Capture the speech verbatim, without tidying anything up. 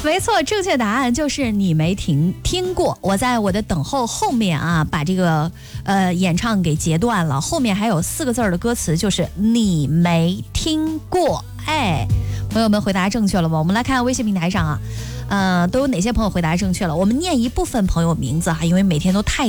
没错，正确答案就是你没听听过。我在我的等候后面啊，把这个呃演唱给截断了，后面还有四个字的歌词，就是你没听过。哎，朋友们回答正确了吗？我们来看微信平台上啊，呃，都有哪些朋友回答正确了？我们念一部分朋友名字哈，因为每天都太